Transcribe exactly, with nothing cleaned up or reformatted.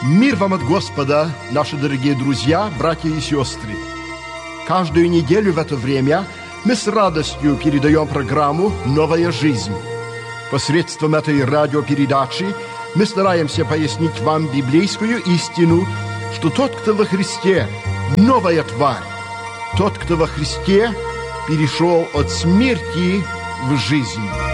Мир вам от Господа, наши дорогие друзья, братья и сестры. Каждую неделю в это время мы с радостью передаем программу «Новая жизнь». Посредством этой радиопередачи мы стараемся пояснить вам библейскую истину, что тот, кто во Христе, новая тварь. Тот, кто во Христе, перешел от смерти в жизнь.